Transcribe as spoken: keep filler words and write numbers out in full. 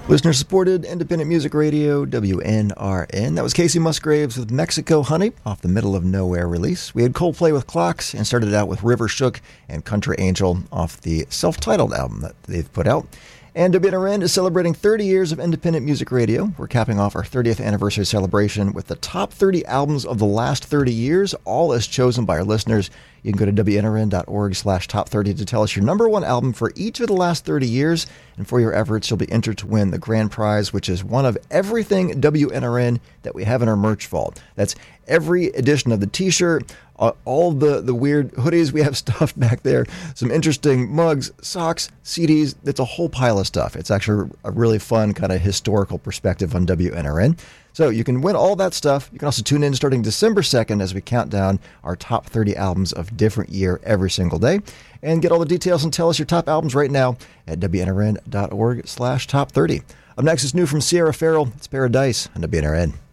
Listener-supported independent music radio, W N R N. That was Casey Musgraves with Mexico Honey off the Middle of Nowhere release. We had Coldplay with Clocks and started out with River Shook and Country Angel off the self-titled album that they've put out. And W N R N is celebrating thirty years of independent music radio. We're capping off our thirtieth anniversary celebration with the top thirty albums of the last thirty years, all as chosen by our listeners. You can go to W N R N dot org slash top thirty to tell us your number one album for each of the last thirty years. And for your efforts, you'll be entered to win the grand prize, which is one of everything W N R N that we have in our merch vault. That's every edition of the t-shirt, uh, all the, the weird hoodies we have stuffed back there, some interesting mugs, socks, C Ds. It's a whole pile of stuff. It's actually a really fun kind of historical perspective on W N R N. So you can win all that stuff. You can also tune in starting December second as we count down our top thirty albums of different year every single day. And get all the details and tell us your top albums right now at W N R N dot org slash top thirty. Up next is new from Sierra Farrell. It's Paradise on W N R N.